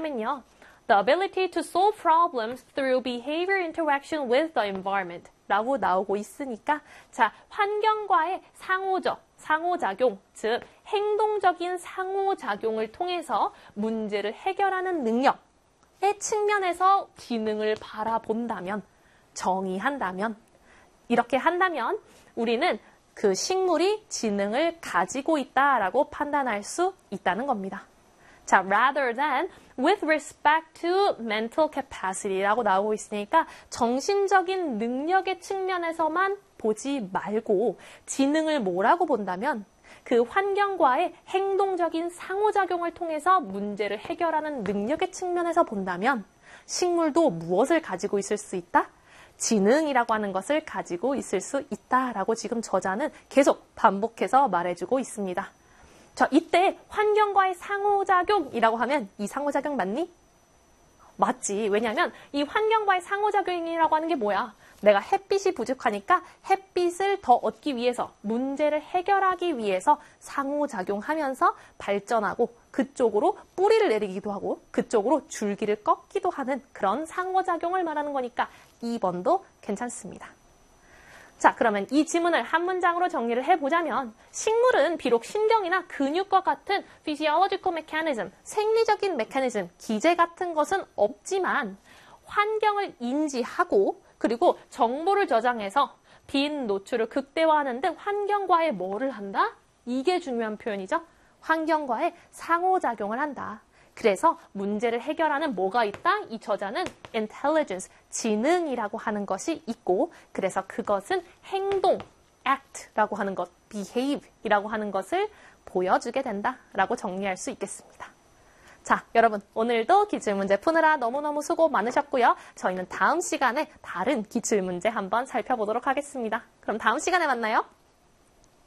뭐냐면요. The ability to solve problems through behavior interaction with the environment 라고 나오고 있으니까 자, 환경과의 상호작용, 즉 행동적인 상호작용을 통해서 문제를 해결하는 능력의 측면에서 지능을 바라본다면, 정의한다면, 이렇게 한다면 우리는 그 식물이 지능을 가지고 있다라고 판단할 수 있다는 겁니다. 자, rather than with respect to mental capacity라고 나오고 있으니까 정신적인 능력의 측면에서만 보지 말고 지능을 뭐라고 본다면 그 환경과의 행동적인 상호작용을 통해서 문제를 해결하는 능력의 측면에서 본다면 식물도 무엇을 가지고 있을 수 있다? 지능이라고 하는 것을 가지고 있을 수 있다라고 지금 저자는 계속 반복해서 말해주고 있습니다. 자, 이때 환경과의 상호작용이라고 하면 이 상호작용 맞니? 맞지. 왜냐하면 이 환경과의 상호작용이라고 하는 게 뭐야? 내가 햇빛이 부족하니까 햇빛을 더 얻기 위해서, 문제를 해결하기 위해서 상호작용하면서 발전하고 그쪽으로 뿌리를 내리기도 하고 그쪽으로 줄기를 꺾기도 하는 그런 상호작용을 말하는 거니까 2번도 괜찮습니다. 자, 그러면 이 지문을 한 문장으로 정리를 해보자면 식물은 비록 신경이나 근육과 같은 physiological mechanism, 생리적인 메커니즘, 기제 같은 것은 없지만 환경을 인지하고 그리고 정보를 저장해서 빈 노출을 극대화하는 등 환경과의 뭐를 한다? 이게 중요한 표현이죠. 환경과의 상호작용을 한다. 그래서 문제를 해결하는 뭐가 있다? 이 저자는 intelligence, 지능이라고 하는 것이 있고 그래서 그것은 행동, act라고 하는 것, behave이라고 하는 것을 보여주게 된다라고 정리할 수 있겠습니다. 자, 여러분 오늘도 기출문제 푸느라 너무너무 수고 많으셨고요. 저희는 다음 시간에 다른 기출문제 한번 살펴보도록 하겠습니다. 그럼 다음 시간에 만나요.